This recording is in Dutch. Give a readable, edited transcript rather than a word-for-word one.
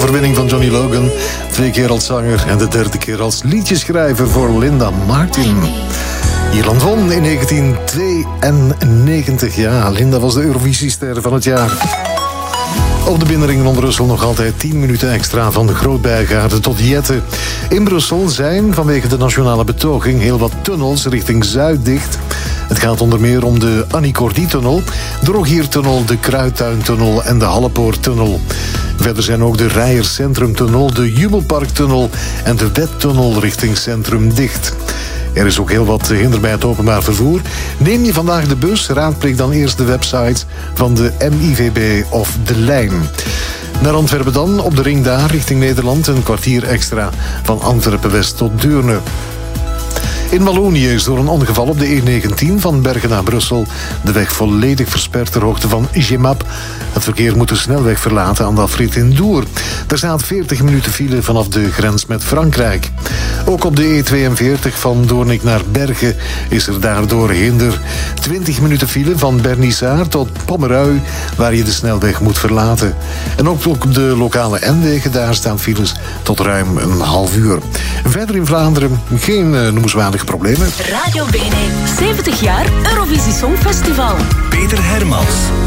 overwinning van Johnny Logan. 2 keer als zanger en de 3e keer als liedjeschrijver voor Linda Martin. Ierland won in 1992. Ja, Linda was de Eurovisiester van het jaar. Op de binnenring rond Brussel nog altijd 10 minuten extra van de Groot-Bijgaarde tot Jette. In Brussel zijn vanwege de nationale betoging heel wat tunnels richting zuid dicht. Het gaat onder meer om de Annie Cordy-tunnel, de Rogiertunnel, de Kruidtuintunnel en de Hallepoorttunnel. Verder zijn ook de Rijers Centrumtunnel, de Jubelparktunnel en de Wettunnel richting Centrum dicht. Er is ook heel wat hinder bij het openbaar vervoer. Neem je vandaag de bus, raadpleeg dan eerst de website van de MIVB of De Lijn. Naar Antwerpen dan, op de ring daar richting Nederland, een kwartier extra van Antwerpen-West tot Deurne. In Wallonië is door een ongeval op de E19 van Bergen naar Brussel de weg volledig versperd ter hoogte van Gemap. Het verkeer moet de snelweg verlaten aan de afrit in Doer. Er staat 40 minuten file vanaf de grens met Frankrijk. Ook op de E42 van Doornik naar Bergen is er daardoor hinder. 20 minuten file van Bernissart tot Pommerui, waar je de snelweg moet verlaten. En ook op de lokale N-wegen, daar staan files tot ruim een half uur. Verder in Vlaanderen geen noemenswaardige problemen. Radio Bene, 70 jaar Eurovisie Songfestival. Peter Hermans.